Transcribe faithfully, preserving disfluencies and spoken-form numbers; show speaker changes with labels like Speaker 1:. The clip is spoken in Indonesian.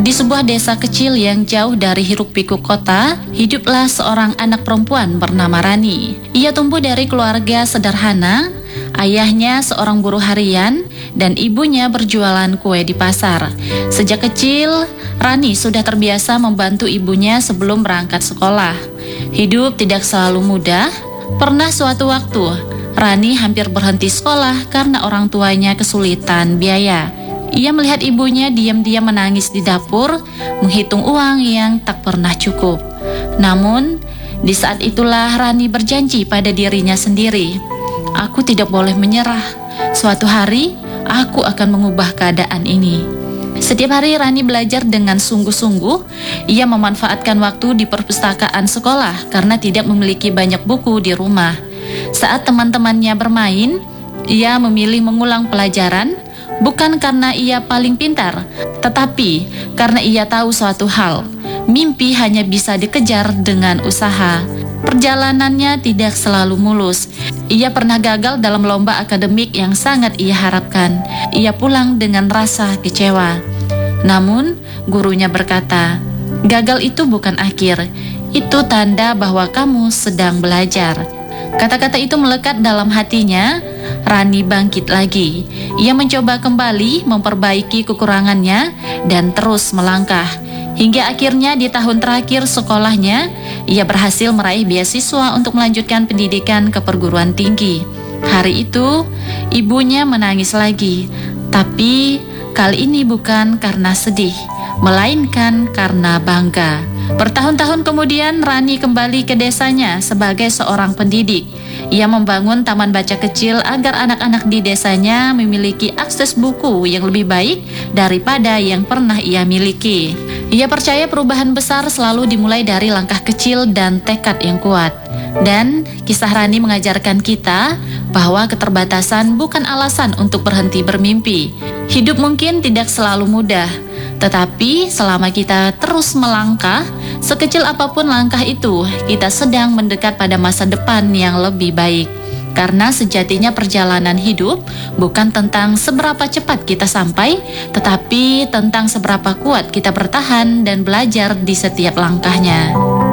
Speaker 1: Di sebuah desa kecil yang jauh dari hiruk-pikuk kota, hiduplah seorang anak perempuan bernama Rani. Ia tumbuh dari keluarga sederhana, ayahnya seorang buruh harian, dan ibunya berjualan kue di pasar. Sejak kecil, Rani sudah terbiasa membantu ibunya sebelum berangkat sekolah. Hidup tidak selalu mudah. Pernah suatu waktu, Rani hampir berhenti sekolah karena orang tuanya kesulitan biaya. Ia melihat ibunya diam-diam menangis di dapur, menghitung uang yang tak pernah cukup. Namun, di saat itulah Rani berjanji pada dirinya sendiri, "Aku tidak boleh menyerah. Suatu hari, aku akan mengubah keadaan ini." Setiap hari Rani belajar dengan sungguh-sungguh. Ia memanfaatkan waktu di perpustakaan sekolah karena tidak memiliki banyak buku di rumah. Saat teman-temannya bermain, ia memilih mengulang pelajaran, bukan karena ia paling pintar, tetapi karena ia tahu suatu hal: mimpi hanya bisa dikejar dengan usaha. Perjalanannya tidak selalu mulus. Ia pernah gagal dalam lomba akademik yang sangat ia harapkan. Ia pulang dengan rasa kecewa. Namun, gurunya berkata, "Gagal itu bukan akhir. Itu tanda bahwa kamu sedang belajar." Kata-kata itu melekat dalam hatinya. Rani bangkit lagi. Ia mencoba kembali memperbaiki kekurangannya dan terus melangkah. Hingga akhirnya di tahun terakhir sekolahnya, ia berhasil meraih beasiswa untuk melanjutkan pendidikan ke perguruan tinggi. Hari itu, ibunya menangis lagi. Tapi kali ini bukan karena sedih, melainkan karena bangga. Bertahun-tahun kemudian, Rani kembali ke desanya sebagai seorang pendidik. Ia membangun taman baca kecil agar anak-anak di desanya memiliki akses buku yang lebih baik daripada yang pernah ia miliki. Ia percaya perubahan besar selalu dimulai dari langkah kecil dan tekad yang kuat. Dan kisah Rani mengajarkan kita bahwa keterbatasan bukan alasan untuk berhenti bermimpi. Hidup mungkin tidak selalu mudah, tetapi selama kita terus melangkah, sekecil apapun langkah itu, kita sedang mendekat pada masa depan yang lebih baik. Karena sejatinya perjalanan hidup bukan tentang seberapa cepat kita sampai, tetapi tentang seberapa kuat kita bertahan dan belajar di setiap langkahnya.